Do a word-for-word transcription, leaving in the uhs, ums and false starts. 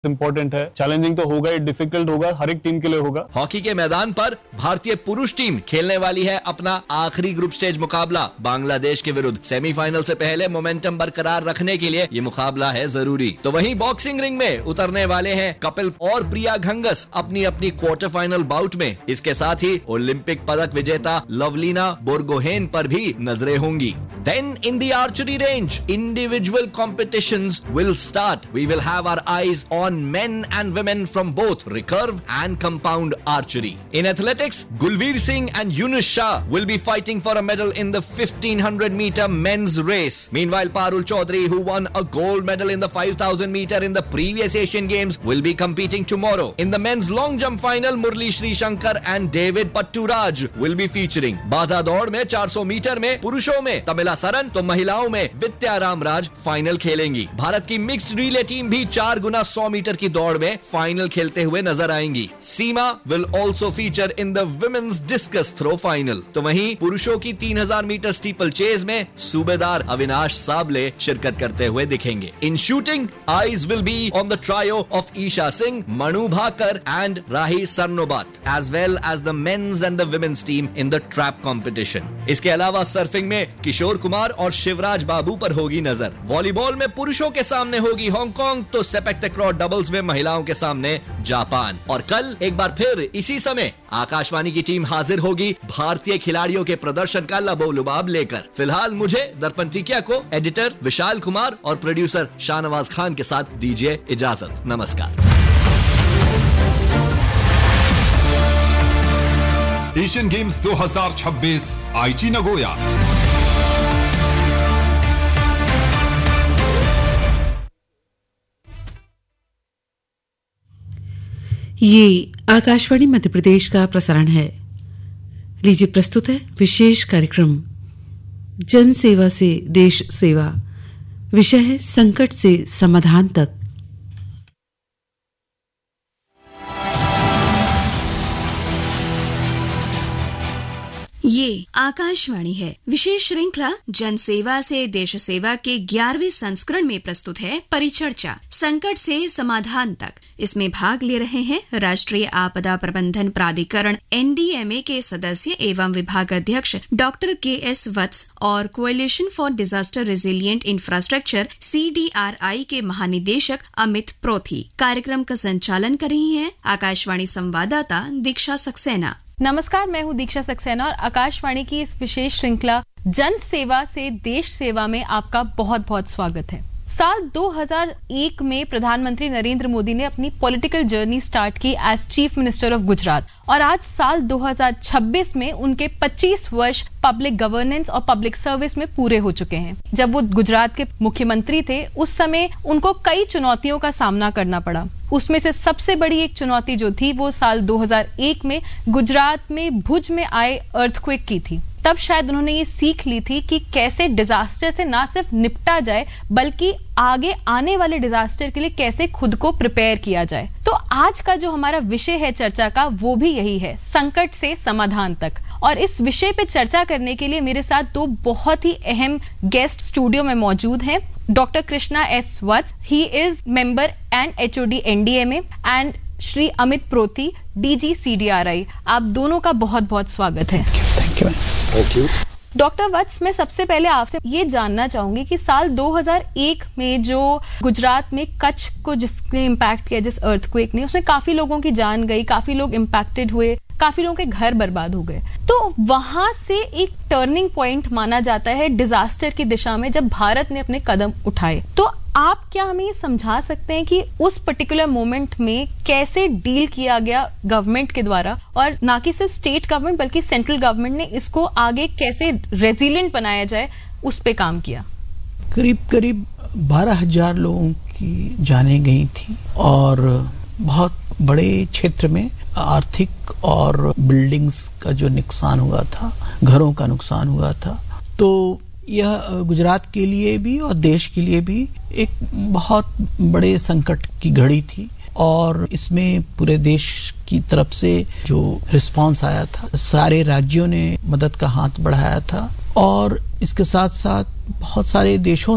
Important है। Challenging तो होगा, डिफिकल्ट होगा, हर एक टीम के लिए होगा। हॉकी के मैदान पर भारतीय पुरुष टीम खेलने वाली है अपना आखिरी ग्रुप स्टेज मुकाबला बांग्लादेश के विरुद्ध। सेमीफाइनल से पहले मोमेंटम बरकरार रखने के लिए ये मुकाबला है जरूरी। तो वहीं बॉक्सिंग रिंग में उतरने वाले हैं कपिल और प्रिया घंगस अपनी अपनी क्वार्टर फाइनल बाउट में। इसके साथ ही ओलंपिक पदक विजेता लवलीना बोरगोहेन पर भी नजरें होंगी। Then in the archery range, individual competitions will start. We will have our eyes on men and women from both recurve and compound archery. In athletics, Gulveer Singh and Yunus Shah will be fighting for a medal in the fifteen hundred meter men's race. Meanwhile, Parul Chaudhary, who won a gold medal in the five thousand meter in the previous Asian Games, will be competing tomorrow. In the men's long jump final, Murli Sri Shankar and David Patturaj will be featuring. बाधा दौड़ में चार सौ metre में पुरुषों में तमिला सरन तो महिलाओं में विद्या रामराज फाइनल खेलेंगी। भारत की मिक्स्ड रिले टीम भी चार गुना सौ मीटर की दौड़ में फाइनल खेलते हुए नजर आएंगी। सीमा will also feature in the women's discus throw final. तो वहीं पुरुषों की तीन हजार मीटर स्टीपल चेज में सूबेदार अविनाश साबले शिरकत करते हुए दिखेंगे। इन shooting eyes will be on the trio of Isha Singh, Manu Bhaker and Rahi सरनोबात as well as the mains and the women's team in the trap competition. इसके अलावा सर्फिंग में किशोर कुमार और शिवराज बाबू पर होगी नजर। वॉलीबॉल में पुरुषों के सामने होगी हांगकांग तो सेपक तक्रो डबल्स में महिलाओं के सामने जापान। और कल एक बार फिर इसी समय आकाशवाणी की टीम हाजिर होगी भारतीय खिलाड़ियों के प्रदर्शन का लबोलुबाब लेकर। फिलहाल मुझे दर्पण टिकिया को एडिटर विशाल कुमार और प्रोड्यूसर शाहनवाज खान के साथ दीजिए इजाजत। नमस्कार। एशियन गेम्स दो हज़ार छब्बीस आईची नगोया। ये आकाशवाणी मध्य प्रदेश का प्रसारण है। लीजिए प्रस्तुत है विशेष कार्यक्रम जन सेवा से देश सेवा। विषय है संकट से समाधान तक। ये आकाशवाणी है। विशेष श्रृंखला जन सेवा से देश सेवा के ग्यारहवें संस्करण में प्रस्तुत है परिचर्चा संकट से समाधान तक। इसमें भाग ले रहे हैं राष्ट्रीय आपदा प्रबंधन प्राधिकरण एन डी एम ए के सदस्य एवं विभाग अध्यक्ष डॉक्टर के एस वत्स और coalition for disaster resilient infrastructure C D R आई के महानिदेशक अमित प्रोथी। कार्यक्रम का संचालन कर रही हैं आकाशवाणी संवाददाता दीक्षा सक्सेना। नमस्कार, मैं हूं दीक्षा सक्सेना और आकाशवाणी की इस विशेष श्रृंखला जन सेवा से देश सेवा में आपका बहुत बहुत स्वागत है। साल दो हज़ार एक में प्रधानमंत्री नरेंद्र मोदी ने अपनी पॉलिटिकल जर्नी स्टार्ट की as chief minister of Gujarat और आज साल दो हज़ार छब्बीस में उनके पच्चीस वर्ष पब्लिक गवर्नेंस और पब्लिक सर्विस में पूरे हो चुके हैं। जब वो गुजरात के मुख्यमंत्री थे उस समय उनको कई चुनौतियों का सामना करना पड़ा। उसमें से सबसे बड़ी एक चुनौती जो थी वो साल दो हज़ार एक में गुजरात में भुज में आए अर्थक्वेक की थी। तब शायद उन्होंने ये सीख ली थी कि कैसे डिजास्टर से ना सिर्फ निपटा जाए बल्कि आगे आने वाले डिजास्टर के लिए कैसे खुद को प्रिपेयर किया जाए। तो आज का जो हमारा विषय है चर्चा का वो भी यही है, संकट से समाधान तक। और इस विषय पे चर्चा करने के लिए मेरे साथ दो बहुत ही अहम गेस्ट स्टूडियो में मौजूद हैं। Doctor Krishna S Vatsa, he is member and H O D N D M A and Shri Amit Prothi, D G C D R आई। आप दोनों का बहुत बहुत स्वागत है। Thank you thank you doctor वत्स, मैं सबसे पहले आपसे ये जानना चाहूंगी कि साल दो हज़ार एक में जो गुजरात में कच्छ को जिसने इम्पैक्ट किया, जिस अर्थक्वेक ने, उसमें काफी लोगों की जान गई, काफी लोग इम्पैक्टेड हुए, काफी लोगों के घर बर्बाद हो गए। तो वहां से एक टर्निंग पॉइंट माना जाता है डिजास्टर की दिशा में जब भारत ने अपने कदम उठाए। तो आप क्या हमें ये समझा सकते हैं कि उस पर्टिकुलर मोमेंट में कैसे डील किया गया गवर्नमेंट के द्वारा, और ना कि सिर्फ स्टेट गवर्नमेंट बल्कि सेंट्रल गवर्नमेंट ने इसको आगे कैसे रेजिलिएंट बनाया जाए, उस पे काम किया? करीब करीब बारह हजार लोगों की जानें गई थी और बहुत बड़े क्षेत्र में आर्थिक और बिल्डिंग्स का जो नुकसान हुआ था, घरों का नुकसान हुआ था। तो यह गुजरात के लिए भी और देश के लिए भी एक बहुत बड़े संकट की घड़ी थी और इसमें पूरे देश की तरफ से जो रिस्पांस आया था, सारे राज्यों ने मदद का हाथ बढ़ाया था और इसके साथ साथ बहुत सारे देशों